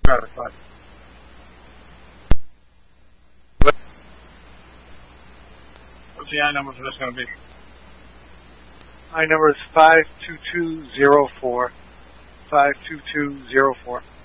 Driver 5. What's the I number for this going to be? My number is 52204. 52204.